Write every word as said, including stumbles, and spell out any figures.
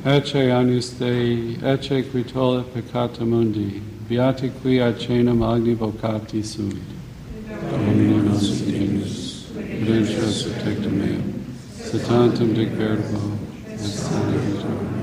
Ecce agnus Dei, ecce qui tollit peccata mundi, beati qui acenam agni vocati sunt. Domine nos Deus, prudentius et tectum meum, se tantum dic verbo, et sane vitam.